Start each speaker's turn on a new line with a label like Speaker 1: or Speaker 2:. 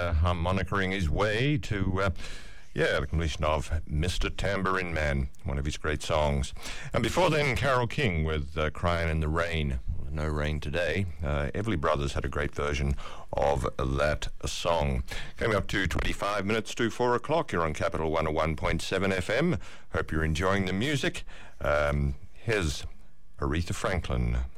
Speaker 1: harmonicering his way to, the completion of Mr. Tambourine Man, one of his great songs. And before then, Carole King with Crying in the Rain. No rain today. Everly Brothers had a great version of that song. Coming up to 25 minutes to 4 o'clock, you're on Capital 101.7 FM. Hope you're enjoying the music. Here's Aretha Franklin.